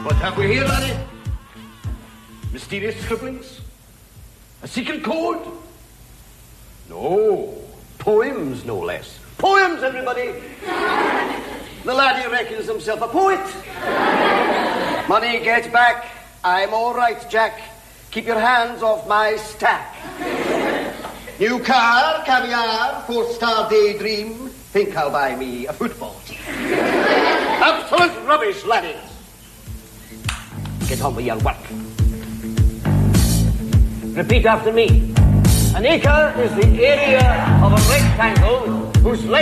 What have we here, laddie? Mysterious scribblings? A secret code? No. Poems, no less. Poems, everybody! The laddie reckons himself a poet. Money, get back. I'm all right, Jack. Keep your hands off my stack. New car, caviar, 4-star daydream. Think I'll buy me a football team. Absolute rubbish, laddies. Get on with your work. Repeat after me. An acre is the area of a rectangle whose length